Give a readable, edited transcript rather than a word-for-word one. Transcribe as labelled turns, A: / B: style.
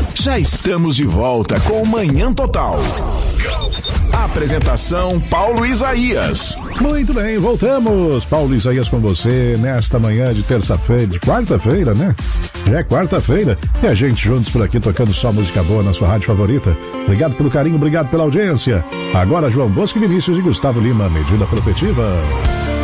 A: Já estamos de volta com Manhã Total. Apresentação Paulo Isaías.
B: Muito bem, voltamos. Paulo Isaías com você nesta manhã de terça-feira, de quarta-feira, né? Já é quarta-feira. E a gente juntos por aqui tocando só música boa na sua rádio favorita. Obrigado pelo carinho, obrigado pela audiência. Agora João Bosco, Vinícius e Gustavo Lima, medida protetiva.